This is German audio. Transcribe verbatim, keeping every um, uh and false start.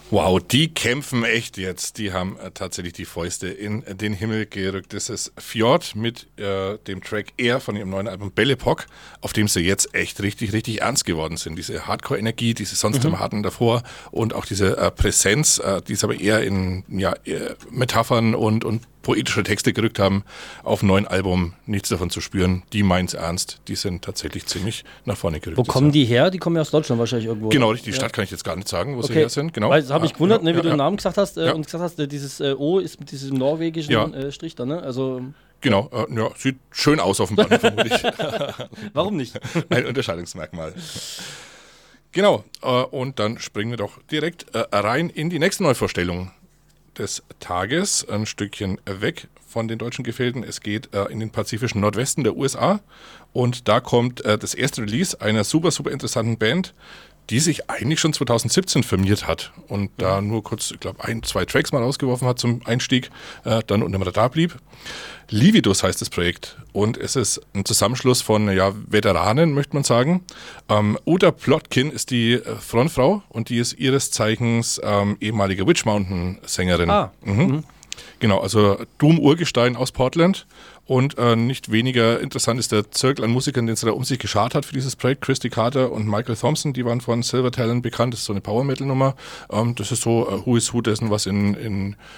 Wow, die kämpfen echt jetzt. Die haben äh, tatsächlich die Fäuste in äh, den Himmel gerückt. Das ist Fjord mit äh, dem Track Air von ihrem neuen Album Belle Epoque, auf dem sie jetzt echt richtig, richtig ernst geworden sind. Diese Hardcore-Energie, die sie sonst Mhm. immer hatten davor und auch diese äh, Präsenz, äh, die sie aber eher in ja, eher Metaphern und, und poetische Texte gerückt haben, auf einem neuen Album nichts davon zu spüren. Die meint's ernst. Die sind tatsächlich ziemlich nach vorne gerückt. Wo kommen die her? Die kommen ja aus Deutschland wahrscheinlich irgendwo. Genau, oder? richtig. Die Stadt kann ich jetzt gar nicht sagen, wo Okay. sie her sind. Genau. Weil das habe ich Ah, gewundert, genau. ne, wie Ja, du den ja. Namen gesagt hast äh, Ja. und gesagt hast, äh, dieses äh, O ist mit diesem norwegischen Ja. äh, Strich da, ne? Also Genau, äh, ja, sieht schön aus auf dem Banner vermutlich. warum nicht? Ein Unterscheidungsmerkmal. Genau, äh, und dann springen wir doch direkt äh, rein in die nächste Neuvorstellung des Tages. Ein Stückchen weg von den deutschen Gefilden. Es geht äh, in den pazifischen Nordwesten der U S A und da kommt äh, das erste Release einer super, super interessanten Band, die sich eigentlich schon zwanzig siebzehn firmiert hat und da nur kurz, ich glaube, ein, zwei Tracks mal rausgeworfen hat zum Einstieg, äh, dann unter dem Radar blieb. Lividus heißt das Projekt und es ist ein Zusammenschluss von ja, Veteranen, möchte man sagen. Ähm, Uta Plotkin ist die äh, Frontfrau und die ist ihres Zeichens ähm, ehemalige Witch Mountain Sängerin. Ah. Mhm. Mhm. Genau, also Doom-Urgestein aus Portland. Und äh, nicht weniger interessant ist der Zirkel an Musikern, den sie da um sich geschart hat für dieses Projekt. Christy Carter und Michael Thompson, die waren von Silver Talent bekannt. Das ist so eine Power-Metal-Nummer. Ähm, das ist so äh, Who is Who dessen, was in, in